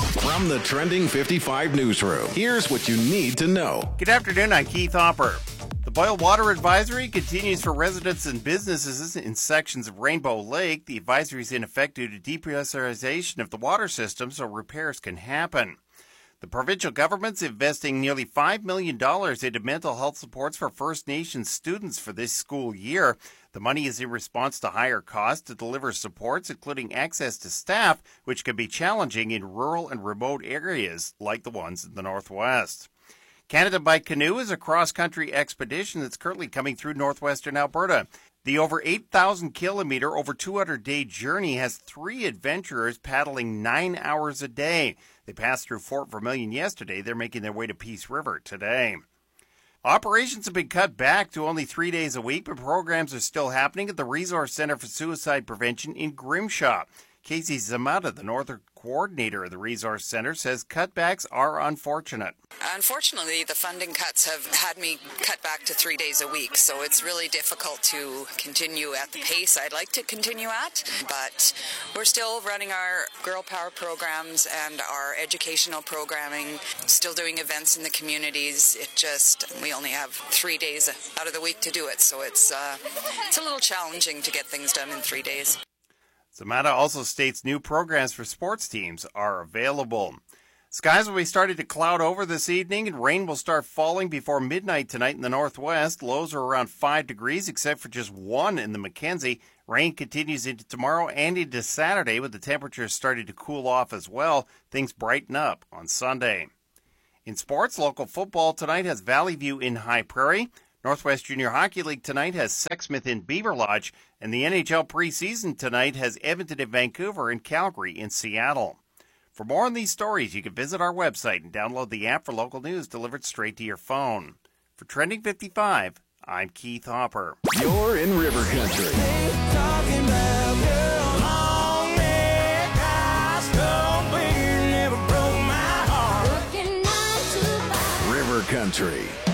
From the Trending 55 newsroom, here's what you need to know. Good afternoon, I'm Keith Hopper. The boil water advisory continues for residents and businesses in sections of Rainbow Lake. The advisory is in effect due to depressurization of the water system, so repairs can happen. The provincial government's investing nearly $5 million into mental health supports for First Nations students for this school year. The money is in response to higher costs to deliver supports, including access to staff, which can be challenging in rural and remote areas like the ones in the Northwest. Canada by Canoe is a cross-country expedition that's currently coming through northwestern Alberta. The over 8,000-kilometer, over 200-day journey has 3 adventurers paddling 9 hours a day. They passed through Fort Vermilion yesterday. They're making their way to Peace River today. Operations have been cut back to only 3 days a week, but programs are still happening at the Resource Center for Suicide Prevention in Grimshaw. Casey Zamata, the Northern Coordinator of the Resource Center, says cutbacks are unfortunate. Unfortunately, the funding cuts have had me cut back to 3 days a week, so it's really difficult to continue at the pace I'd like to continue at, but we're still running our Girl Power programs and our educational programming, still doing events in the communities. We only have 3 days out of the week to do it, so it's a little challenging to get things done in 3 days. Zamata also states new programs for sports teams are available. Skies will be starting to cloud over this evening, and rain will start falling before midnight tonight in the northwest. Lows are around 5 degrees, except for just 1 in the Mackenzie. Rain continues into tomorrow and into Saturday, with the temperatures starting to cool off as well. Things brighten up on Sunday. In sports, local football tonight has Valley View in High Prairie. Northwest Junior Hockey League tonight has Sexsmith in Beaver Lodge, and the NHL preseason tonight has Edmonton in Vancouver and Calgary in Seattle. For more on these stories, you can visit our website and download the app for local news delivered straight to your phone. For Trending 55, I'm Keith Hopper. You're in River Country. River Country.